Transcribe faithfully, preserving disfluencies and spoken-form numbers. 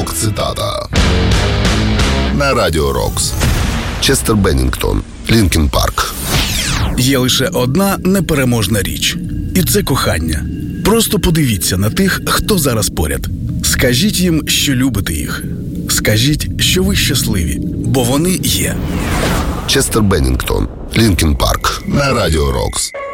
Рок-цитата на Радіо Рокс. Честер Беннінгтон, Лінкін Парк. Є лише одна непереможна річ. І це кохання. Просто подивіться на тих, хто зараз поряд. Скажіть їм, що любите їх. Скажіть, що ви щасливі, бо вони є. Честер Беннінгтон, Лінкін Парк на Радіо Рокс.